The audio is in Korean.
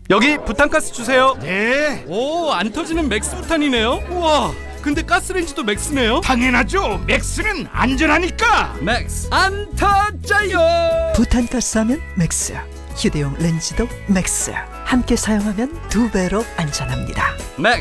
여기 부탄가스 주세요. 네, 오, 안 터지는 맥스 부탄이네요. 우와, 근데 가스레인지도 맥스네요. 당연하죠. 맥스는 안전하니까. 맥스 안 터져요. 부탄가스 하면 맥스, 휴대용 렌즈도 맥스. 함께 사용하면 2배로 안전합니다. 맥스